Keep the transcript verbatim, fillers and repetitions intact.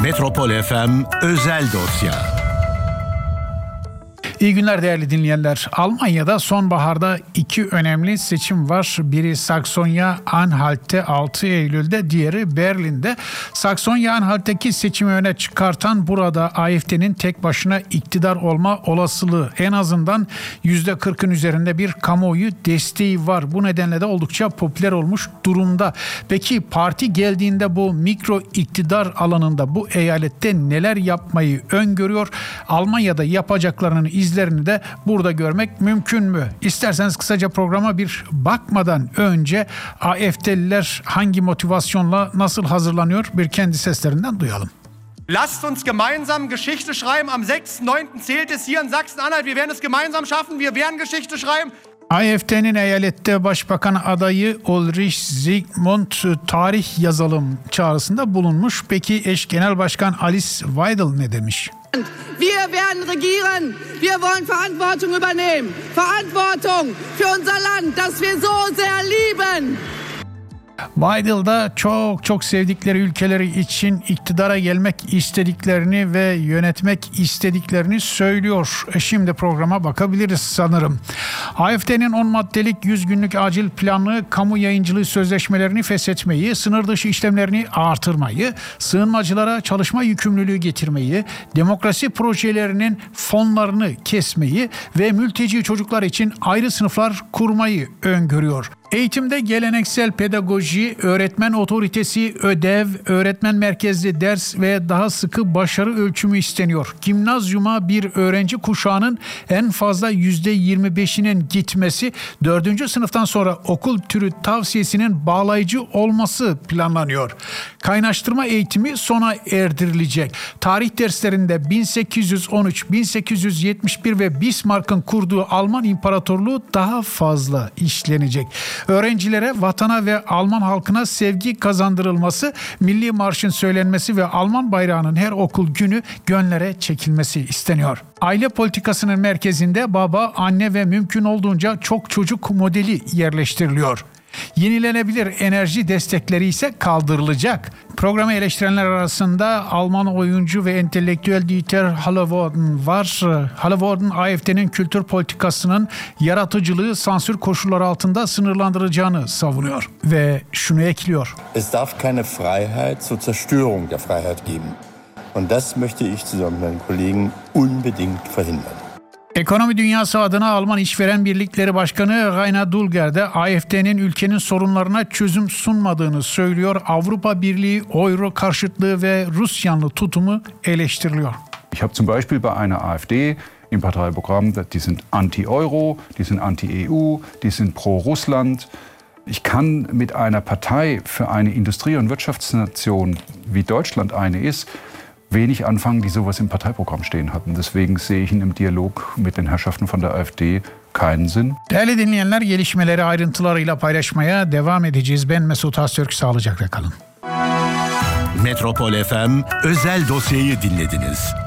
Metropol F M özel dosya. İyi günler değerli dinleyenler. Almanya'da sonbaharda iki önemli seçim var. Biri Saksonya-Anhalt'te altı Eylül'de, diğeri Berlin'de. Saksonya-Anhalt'teki seçimi öne çıkartan burada A F D'nin tek başına iktidar olma olasılığı en azından yüzde kırkın üzerinde bir kamuoyu desteği var. Bu nedenle de oldukça popüler olmuş durumda. Peki parti geldiğinde bu mikro iktidar alanında bu eyalette neler yapmayı öngörüyor? Almanya'da yapacaklarının izlerini de burada görmek mümkün mü? İsterseniz kısaca programa bir bakmadan önce A F D'liler hangi motivasyonla nasıl hazırlanıyor bir kendi seslerinden duyalım. Lasst uns gemeinsam Geschichte schreiben. Am sechsten neunten zählt es hier in Sachsen-Anhalt. Wir werden es gemeinsam schaffen. Wir werden Geschichte schreiben. A F D'nin eyalette başbakan adayı Ulrich Zygmunt tarih yazalım çağrısında bulunmuş. Peki eş genel başkan Alice Weidel ne demiş? Wir werden regieren. Wir wollen Verantwortung übernehmen. Verantwortung für unser Land, das wir so sehr lieben. Weidel da çok çok sevdikleri ülkeleri için iktidara gelmek istediklerini ve yönetmek istediklerini söylüyor. E şimdi programa bakabiliriz sanırım. A F D'nin on maddelik yüz günlük acil planı kamu yayıncılığı sözleşmelerini feshetmeyi, sınır dışı işlemlerini artırmayı, sığınmacılara çalışma yükümlülüğü getirmeyi, demokrasi projelerinin fonlarını kesmeyi ve mülteci çocuklar için ayrı sınıflar kurmayı öngörüyor. Eğitimde geleneksel pedagoji, öğretmen otoritesi, ödev, öğretmen merkezli ders ve daha sıkı başarı ölçümü isteniyor. Gimnazyuma bir öğrenci kuşağının en fazla yüzde yirmi beşinin gitmesi, dördüncü sınıftan sonra okul türü tavsiyesinin bağlayıcı olması planlanıyor. Kaynaştırma eğitimi sona erdirilecek. Tarih derslerinde bin sekiz yüz on üç, bin sekiz yüz yetmiş bir ve Bismarck'ın kurduğu Alman İmparatorluğu daha fazla işlenecek. Öğrencilere, vatana ve Alman halkına sevgi kazandırılması, milli marşın söylenmesi ve Alman bayrağının her okul günü gönlere çekilmesi isteniyor. Aile politikasının merkezinde baba, anne ve mümkün olduğunca çok çocuk modeli yerleştiriliyor. Yenilenebilir enerji destekleri ise kaldırılacak. Programı eleştirenler arasında Alman oyuncu ve entelektüel Dieter Hallervorden var. Hallervorden A F D'nin kültür politikasının yaratıcılığı sansür koşulları altında sınırlandıracağını savunuyor. Ve şunu ekliyor. Es darf keine Freiheit zur Zerstörung der Freiheit geben. Und das möchte ich zusammen mit meinen Kollegen unbedingt verhindern. Ekonomi dünyası adına Alman İşveren Birlikleri Başkanı Rainer Dulger de A F D'nin ülkenin sorunlarına çözüm sunmadığını söylüyor. Avrupa Birliği, Euro karşıtlığı ve Rus yanlı tutumu eleştiriliyor. Ich habe zum Beispiel bei einer A F D im Parteiprogramm, die sind anti-Euro, die sind anti-E U, die sind pro-Russland. Ich kann mit einer Partei für eine Industrie- und Wirtschaftsnation, wie Deutschland eine ist, wenig anfangen, die sowas im Parteiprogramm stehen hatten. Deswegen sehe ich in einem Dialog mit den Herrschaften von der A F D keinen Sinn. Değerli dinleyenler, gelişmeleri ayrıntılarıyla paylaşmaya devam edeceğiz. Ben Mesut Öztürk, sağlıcakla kalın. Metropol F M özel dosyayı dinlediniz.